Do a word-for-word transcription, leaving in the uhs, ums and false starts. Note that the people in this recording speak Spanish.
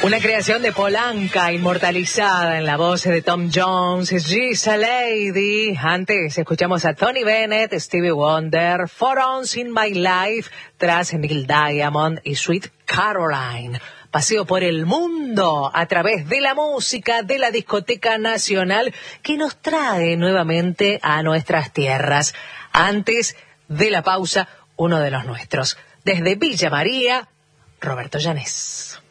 Una creación de Polanca, inmortalizada en la voz de Tom Jones, She's a Lady. Antes escuchamos a Tony Bennett, Stevie Wonder, For Once in My Life, tras Neil Diamond y Sweet Caroline. Paseo por el mundo a través de la música de la Discoteca Nacional que nos trae nuevamente a nuestras tierras. Antes de la pausa, uno de los nuestros. Desde Villa María, Roberto Llanés.